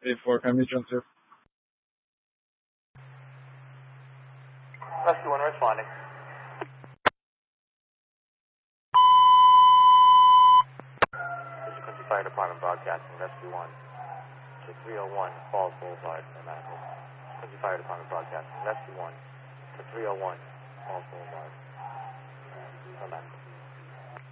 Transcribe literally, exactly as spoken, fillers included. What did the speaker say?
eight four, can we transfer? Rescue one responding. This is Quincy Fire Department broadcasting. Rescue one to three oh one Falls Boulevard, Medical. Quincy Fire Department broadcasting. Rescue one to three oh one Falls Boulevard, Medical.